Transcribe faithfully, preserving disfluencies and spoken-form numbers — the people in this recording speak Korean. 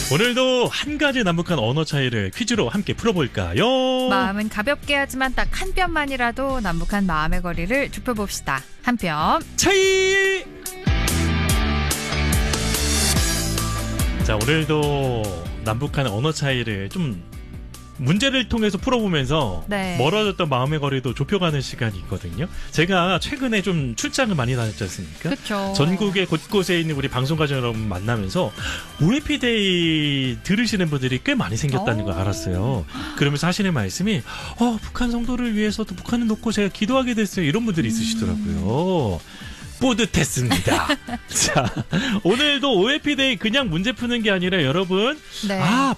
오늘도 한 가지 남북한 언어 차이를 퀴즈로 함께 풀어볼까요? 마음은 가볍게 하지만 딱 한 뼘만이라도 남북한 마음의 거리를 좁혀봅시다. 한 뼘 차이! 자, 오늘도 남북한 언어 차이를 좀 문제를 통해서 풀어보면서 네. 멀어졌던 마음의 거리도 좁혀가는 시간이 있거든요. 제가 최근에 좀 출장을 많이 다녔지 않습니까? 그렇죠. 전국의 곳곳에 있는 우리 방송가족 여러분 만나면서 오에피데이 들으시는 분들이 꽤 많이 생겼다는 걸 알았어요. 그러면서 하시는 말씀이 어, 북한 성도를 위해서도 북한을 놓고 제가 기도하게 됐어요. 이런 분들이 있으시더라고요. 뿌듯했습니다. 자, 오늘도 오에피데이 그냥 문제 푸는 게 아니라 여러분, 네. 아,